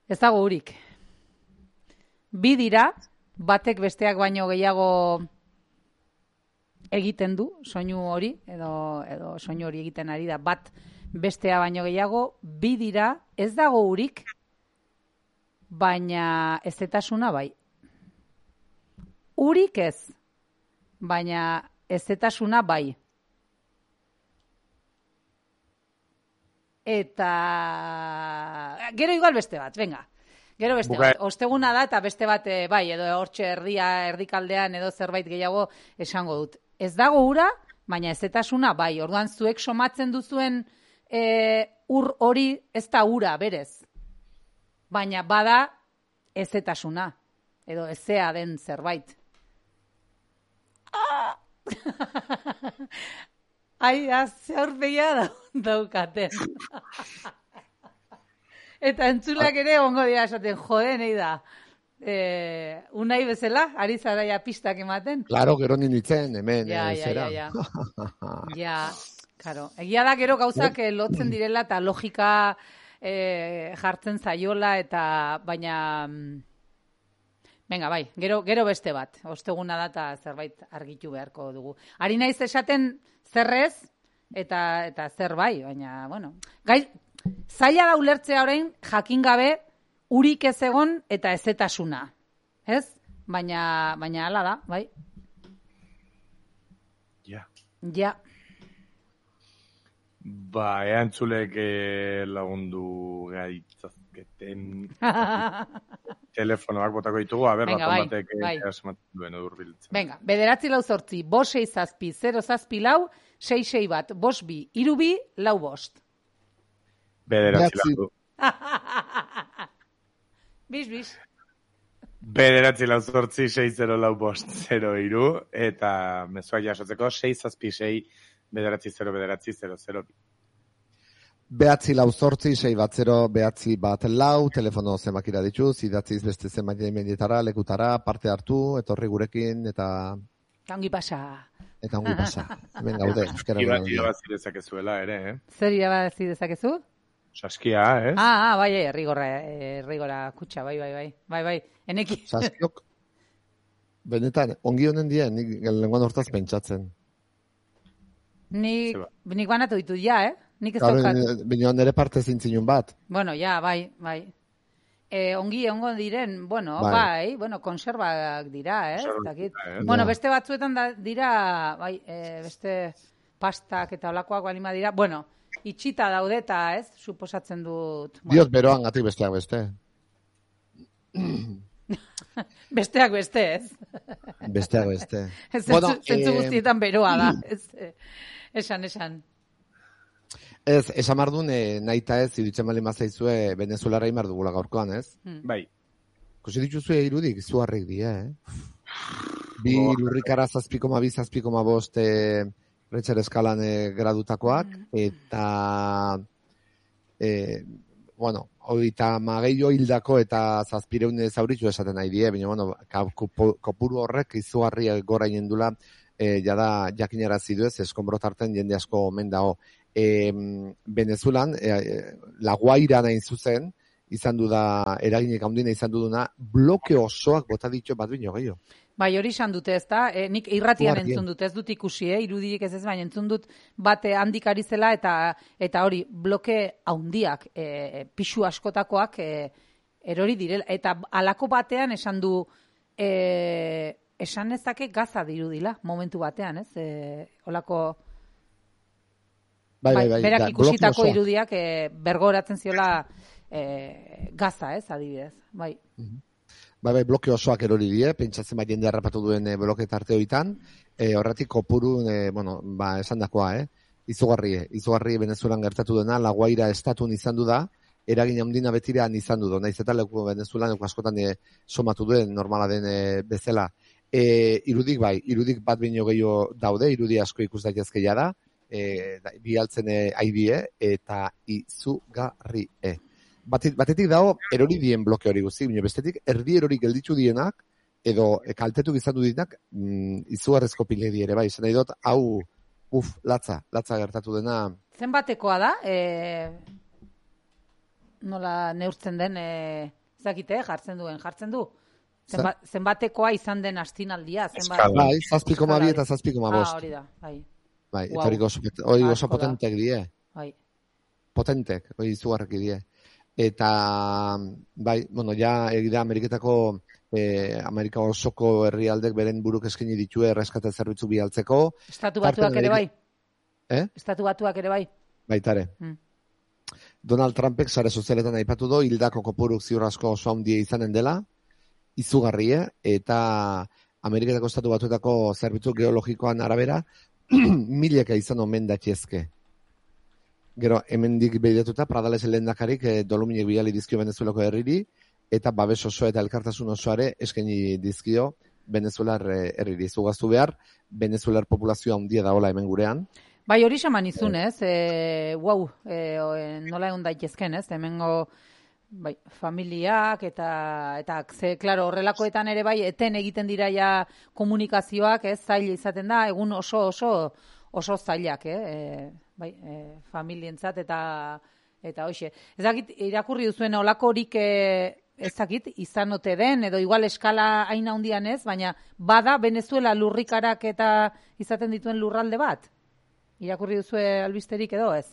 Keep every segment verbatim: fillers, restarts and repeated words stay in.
Ez dago urik. Bi dira, batek besteak baino gehiago egiten du soinu hori, edo, edo soinu hori egiten ari da, bat bestea baino gehiago, bi dira, ez dago urik, baina ezetasuna bai. Urik ez, baina ezetasuna bai. Eta gero igual beste bat, venga. Gero beste Bukai. bat. Osteguna da eta beste bat e, bai, edo hortxe erdia, erdikaldean edo zerbait gehiago esango dut. Ez dago ura, baina ezetasuna bai. Orduan zuek somatzen duzuen e, ur hori ez da ura, berez. Baina bada ezetasuna. Edo ezea den zerbait. Ah! Ai, aurpegia da, daukaten. Eta entzuleak ere ongo dira esaten, jode, nahi da. Eh, unai bezala, ari zaraia pistak ematen. Claro, gero nintzen, hemen, Ja, eh, ja, zera. ja, ja. Ja, claro. Egia da gero gauzak eh, lotzen direla eta logika eh, jartzen zaiola eta baina... mm, Venga, bai, gero, gero beste bat. Osteguna da eta zerbait argitu beharko dugu. Ari naiz esaten zerrez eta eta zer bai, baina, bueno. Gai, zaila da ulertzea orain jakin gabe urik ez egon eta ezetasuna. Ez? Baina, baina hala da, bai. Ja. Ja. Ba, eantzulek eh, lagundu gaitzazketen telefonoak botako ditugu, aber, Venga, raton bai, batek bai. asmatzen duen urbiltzen. Venga, bederatzi lau zortzi, bost sei zazpi, zero zazpi lau, sei sei bat, bost bi, hiru bi, lau bost. Bederatzi Bederatzi. lau. Bis, bis. Bederatzi lau zortzi, sei zero lau bost, zero iru, eta mezua jasotzeko, sei zazpi sei, bederatzi zero, bederatzi zero, zero. Behatzi lau zortzi, sei bat zero, behatzi bat lau, telefono zenbakira dituz, idatziz beste zenbait mendietara, lekutara, parte hartu, etorri gurekin, eta Eta ongi pasa. eta ongi pasa. Hemen gaude, euskara Iba, bera. irabazi dezakezuela ere, eh? Zer irabazi dezakezu? Saskia, ez? Ah, ah, bai, errigorra, errigorra kutxa, bai, bai, bai, bai, bai, eneki. Saskiok, benetan, ongi honen dien, nik lenguan hortaz pentsatzen. Nik, Zeba. nik banatu ditut ja, eh? Nik ez Gaur, daukat. baina nire parte zintzinun bat. Bueno, ja, bai, bai. E, ongi ongo diren, bueno, Bai. bai, bueno, konserbak dira, eh? Konserbak Dakit. dira, eh? Bueno, Ja. beste batzuetan da, dira, bai, e, beste pastak eta olakoak balima dira, bueno, itxita daude eta, ez, suposatzen dut. Bueno, Dios beroan gatik besteak beste. besteak beste, ez? Besteak beste. Ez, Bueno, zentzu, zentzu eh, guztietan beroa da, ez, eh, esan, esan. Ez, esan mardun, eh, nahi eta ez, iruditzen bali mazaizue Venezuelara imar dugula gaurkoan, ez? Bai. Kusi dituzue irudik, izugarrik dira, eh? Bi lurrikara zazpikoma bi, zazpikoma bost eh, Retzer eskalan eh, gradutakoak, eta eh, bueno, hogeita mageio hildako eta zazpireun zauritu esaten nahi die, baina, bueno, ka- kopo- kopuru horrek izugarri gora inendula, eh, jada jakinarazi du ez, eskonbrotarten jende asko omen dago. E, Venezuelan, e, La Guaira nahin zuzen, izan du da, eraginek handina izan duduna, bloke osoak bota ditu bat bino gehiago. Bai, hori esan dute, ez da? E, nik irratian Guardian. entzun dut, ez dut ikusi, eh? Irudirik ez ez, baina entzun dut bate handik ari zela, eta eta hori, bloke handiak, e, pixu askotakoak e, erori direla. Eta halako batean esan du, e, esan ezake gaza dirudila, momentu batean, ez? E, olako, Bai, bai, bai. berak da, ikusitako bloke osoak. irudiak e, bergoratzen ziola e, gaza, ez, adibidez. Bai. Bai, bai, bloke osoak erori die, pentsatzen bai jende harrapatu duen eh, bloke tarte hoitan, eh, horretik kopuru, eh, bueno, ba, esan dakoa, eh? Izugarri, izugarri Venezuelan gertatu dena, La Guaira estatun izan du da, eragin handina betirean izan du, naiz eta leku Venezuelan leku askotan eh, somatu duen, normala den eh, bezala. Eh, irudik bai, irudik bat bino gehiago daude, irudi asko ikus daitezke da, eh, da, bi altzen eh, aibie, eta izugarri, eh. Batetik, batetik dago erori dien bloke hori guzti, baina bestetik erdi erori gelditu dienak, edo e, kaltetu izan dienak, mm, izugarrezko piledi ere, bai, izan nahi dut, hau, uf, latza, latza gertatu dena. Zenbatekoa da? E, nola neurtzen den, e, ezakite, jartzen duen, jartzen du. Zenba, zenbatekoa izan den astinaldia. Zenbat... Bai, zazpi koma bi eta zazpi koma bost. Ah, hori da, bai. Bai, wow. Eta hori oso, hori oso potentek die. Bai. Potentek, hori izugarrak die. Eta, bai, bueno, ja, egira Ameriketako, eh, Amerika osoko herrialdek beren buruk eskaini ditue erreskate zerbitzu bialtzeko. Estatu batuak ere bai. Eh? Estatu batuak ere bai. Baitare. Hmm. Donald Trumpek sare sozialetan aipatu du, hildako kopuruk ziur asko oso handia izanen dela, izugarrie, eta Ameriketako estatu batuetako zerbitzu geologikoan arabera, mileka izan omen datxezke. Gero, hemendik behidatuta, Pradales lehendakarik eh, doluminek bidali dizkio Venezuelako herriri, eta babes oso eta elkartasun osoare eskaini dizkio Venezuelar herriri. Zugaztu behar, Venezuelar populazioa handia daola hemen gurean. Bai, hori xaman izun, ez? E, wow, e, nola egon daitezken, ez? Hemengo bai, familiak eta, eta ze, klaro, horrelakoetan ere bai, eten egiten dira ja komunikazioak, ez? Zaila izaten da, egun oso, oso, oso zailak, eh? E, bai, e, familientzat eta, eta hoxe. Ez dakit, irakurri duzuen olako horik, e, ez dakit, izan ote den, edo igual eskala hain handian ez, baina bada Venezuela lurrikarak eta izaten dituen lurralde bat? Irakurri duzue albisterik edo ez?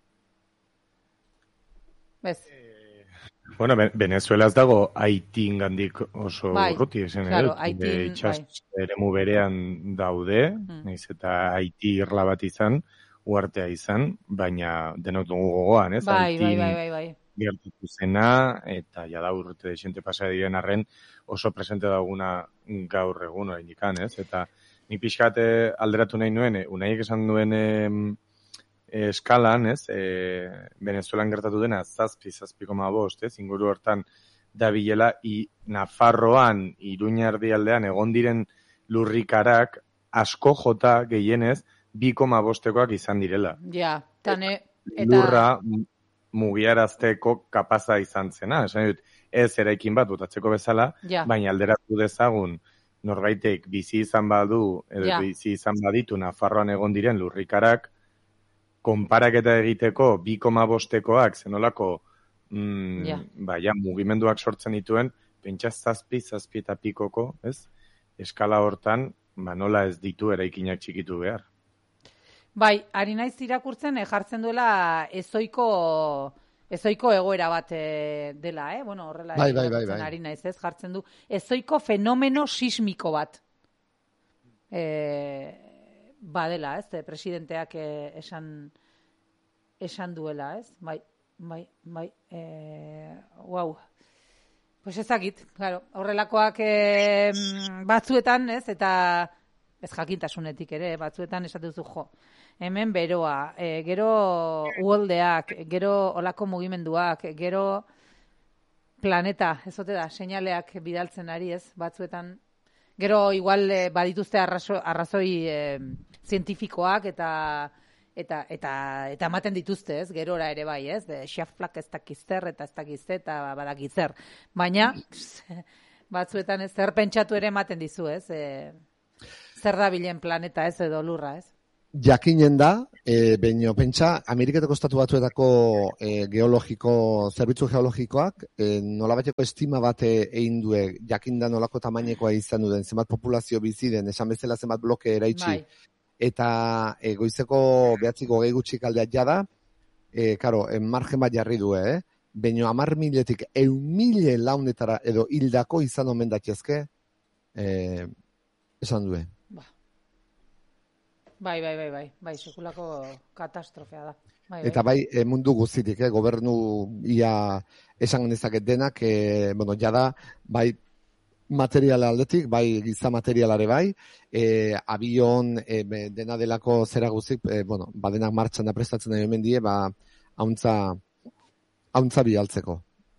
Bez? Eh, bueno, Venezuela ez dago Haitin gandik oso bai, urruti, esen claro, edo. Haitin, Itxas bai. eremu berean daude, mm. naiz eta Haiti irla bat izan, uartea izan, baina denok dugu gogoan, ez? Bai, bai, bai, bai, bai. Gertatu zena, eta jada urte desente pasa diren arren oso presente dauguna gaur egun orain ikan, ez? Eta ni pixkate alderatu nahi nuen, unaiek esan duen e, eskalan, ez? E, Venezuelan gertatu dena zazpi, zazpi koma bost, ez? Inguru hortan dabilela, i Nafarroan, Iruña erdialdean, egon diren lurrikarak asko jota gehienez, bi koma bostekoak izan direla. Ja, tane... Eta... Lurra mugiarazteko kapaza izan zena. Esan dut, ez eraikin bat botatzeko bezala, ja. Baina alderatu dezagun norbaitek bizi izan badu, edo ja. Bizi izan baditu Nafarroan egon diren lurrikarak, konparaketa egiteko bi koma bostekoak zenolako mm, ja. Baina mugimenduak sortzen dituen, pentsa zazpi, zazpi eta pikoko, ez? Eskala hortan, ba nola ez ditu eraikinak txikitu behar. Bai, ari naiz irakurtzen eh, jartzen duela ezoiko ezoiko egoera bat eh, dela, eh? Bueno, horrela bai, bai, bai, bai. Ari naiz, ez jartzen du ezoiko fenomeno sismiko bat. Eh, badela, ez? Presidenteak eh, esan esan duela, ez? Bai, bai, bai. Eh, wow. Pues ezagit, claro, horrelakoak eh, batzuetan, ez? Eta ez jakintasunetik ere, batzuetan esatu duzu jo. Hemen beroa, e, gero uholdeak, gero olako mugimenduak, gero planeta, ez ote da, seinaleak bidaltzen ari, ez, batzuetan. Gero igual e, badituzte arrazo, arrazoi e, zientifikoak eta eta eta eta ematen dituzte, ez, gerora ere bai, ez, de xaflak ez dakizzer eta ez dakizte eta badakizzer. Baina batzuetan ez zer pentsatu ere ematen dizu, ez, e, zer da bilen planeta ez edo lurra, ez? Jakinen da, e, baino pentsa, Ameriketako estatu batuetako e, geologiko, zerbitzu geologikoak, e, nolabaiteko estima bate egin due, jakinda nolako tamainekoa izan duen, zenbat populazio bizi den, esan bezala zenbat bloke eraitsi, bai. Eta e, goizeko behatziko gehi gutxik aldeak jada, e, karo, e, margen bat jarri du, eh? Baino amar miletik eun mile launetara edo hildako izan omen datezke, e, esan duen. Bai, bai, bai, bai, bai, sekulako katastrofea da. Bai, bai. Eta bai, e, mundu guztitik, eh, gobernu ia esan genezaket denak, e, bueno, jada, bai, materiala aldetik, bai, giza materialare bai, e, abion, e, dena delako zera guztik, e, bueno, ba, denak martxan da prestatzen nahi hemen die, ba, hauntza, hauntza bialtzeko.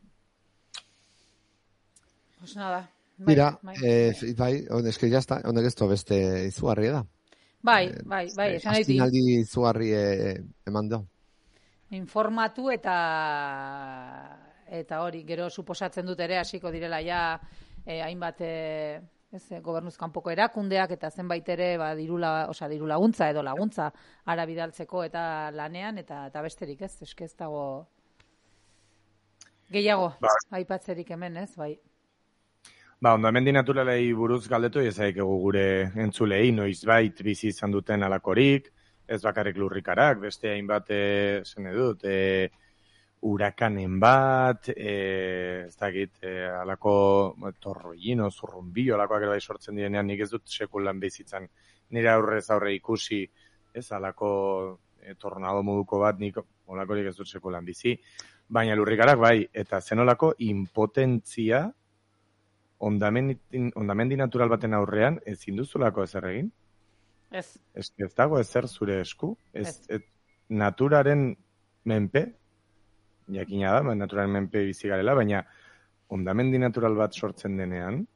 Pues nada. Bai, Mira, bai, e, bai, eske jazta, honek ez to beste izugarria da. Bai, bai, bai, esan daiti. Astinaldi izugarri eman da. Informatu eta eta hori, gero suposatzen dut ere hasiko direla ja eh, hainbat eh, ez, gobernuz kanpoko erakundeak eta zenbait ere ba, dirula, osea, diru laguntza edo laguntza ara bidaltzeko eta lanean eta eta besterik ez, eske ez dago. Gehiago, ba. Aipatzerik hemen, ez, bai. Ba, hondamendi naturalei buruz galdetu, ezaik egu gure entzulei, noizbait bizi izan duten alakorik, ez bakarrik lurrikarak, beste hainbat, zen edut, e, urakanen bat, e, ez dakit, e, alako torroino, zurrumbio, alakoak ere bai sortzen direnean, nik ez dut sekulan bizitzan nire aurrez aurre ikusi, ez alako e, tornado moduko bat, nik olakorik ez dut sekulan bizi, baina lurrikarak bai, eta zenolako impotentzia ondamendi, ondamendi natural baten aurrean ezin duzulako ezer egin? Ez. Ez, ez dago ezer zure esku? Ez, ez. Naturaren menpe, jakina da, naturaren menpe bizi garela, baina ondamendi natural bat sortzen denean,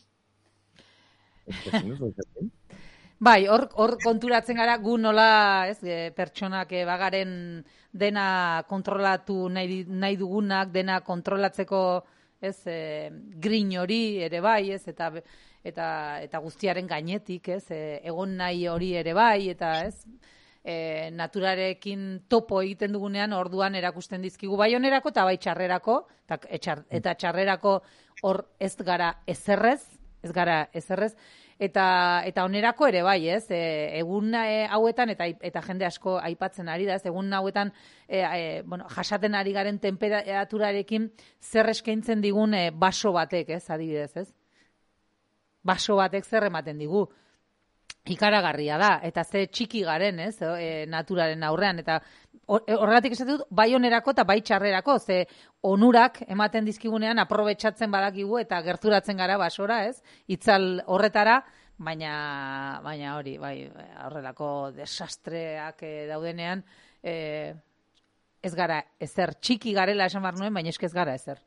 ez ezin duzu ezer egin? Bai, hor, hor konturatzen gara, gu nola, ez, e, pertsonak e, bagaren dena kontrolatu nahi, nahi dugunak, dena kontrolatzeko, ez, e, grin hori ere bai, ez, eta, eta, eta guztiaren gainetik, ez, e, egon nahi hori ere bai, eta, ez, e, naturarekin topo egiten dugunean, orduan erakusten dizkigu bai onerako, eta bai txarrerako, eta, etxar, eta txarrerako hor ez gara ezerrez, ez gara ezerrez, Eta eta onerako ere bai, ez? E, egun e, hauetan eta eta jende asko aipatzen ari da, ez? Egun hauetan e, e, bueno, jasaten ari garen temperaturarekin zer eskaintzen digun e, baso batek, ez? Adibidez, ez? Baso batek zer ematen digu. Ikaragarria da eta ze txiki garen, ez? E, naturaren aurrean eta horregatik esate dut bai onerako eta bai txarrerako, ze onurak ematen dizkigunean aprobetxatzen badakigu eta gerturatzen gara basora, ez? Itzal horretara, baina baina hori, bai, horrelako desastreak e, daudenean, e, ez gara ezer txiki garela esan bar nuen, baina eske ez gara ezer.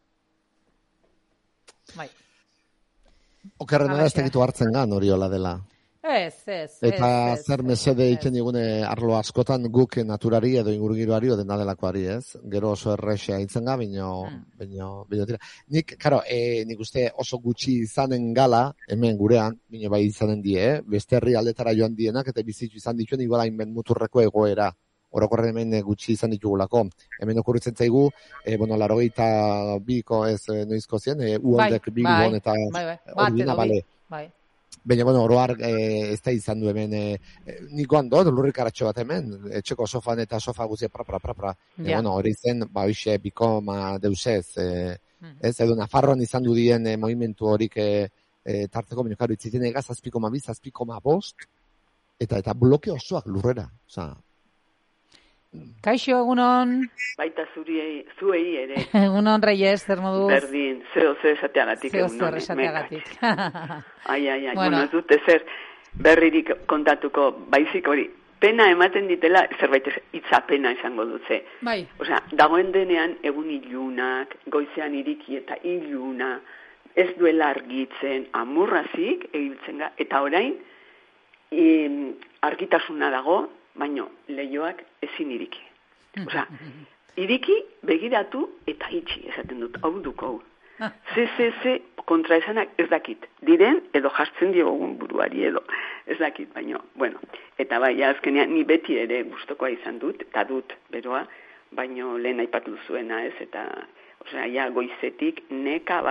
Bai. Okerrena da ez tegitu hartzen gan hori hola dela. Ez, ez. Eta ez, zer mesede egiten digune arlo askotan guk naturari edo ingurugiroari o dena delakoari, ez? Gero oso errexea hitzen ga, bino, hmm. bino, bino tira. Nik, karo, e, nik uste oso gutxi izanen gala, hemen gurean, bino bai izanen die, eh? Beste herri aldetara joan dienak, eta bizitzu izan dituen igual hainben muturreko egoera. Orokorren hemen gutxi izan ditugulako. Hemen okurritzen zaigu, e, bueno, larogeita biko ez noizko zien, e, uoldek bai, bilbon eta bai, bai, bat edo bi, bai. Baina, bueno, oroar e, ez da izan du hemen, e, e, niko hando, lurrikaratxo bat hemen, etxeko sofan eta sofa guzia pra, pra, pra, pra. Ja. E, bueno, hori zen, ba, hoxe, bikoma deusez, e, hmm. ez, edo Nafarroan izan du dien e, movimentu horik e, e, tarteko, baina, karo, itziten egaz, azpikoma biz, azpikoma bost, eta eta bloke osoak lurrera, oza. Kaixo, egunon. Baita zuriei, zuei ere. Egunon, Reyes, zer moduz? Berdin, zeo zer esateagatik. Zeo zer esateagatik. Ai, ai, ai, bueno, ez dute zer berririk kontatuko, baizik hori, pena ematen ditela, zerbait hitza pena izango dutze. Bai. Osea, dagoen denean egun ilunak, goizean iriki eta iluna, ez duela argitzen, amurrazik egiltzen ga, eta orain, e, argitasuna dago, baino lehioak ezin iriki. Osea, iriki, begiratu eta itxi, esaten dut, hau duko hau. Ze, ze, ze, kontraesanak ez dakit. Diren, edo jartzen diogun buruari edo. Ez dakit, baino, bueno. Eta bai, azkenean, ni beti ere gustokoa izan dut, eta dut, beroa, baino lehen aipatu zuena ez, eta, osea, ja, goizetik neka